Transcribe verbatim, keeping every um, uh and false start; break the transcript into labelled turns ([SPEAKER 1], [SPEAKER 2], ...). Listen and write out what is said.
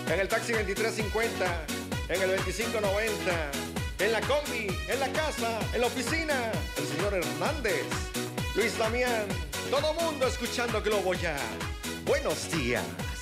[SPEAKER 1] en el taxi veintitrés cincuenta, en el veinticinco noventa, en la combi, en la casa, en la oficina, el señor Hernández, Luis Damián, todo mundo escuchando Globo ya. Buenos días.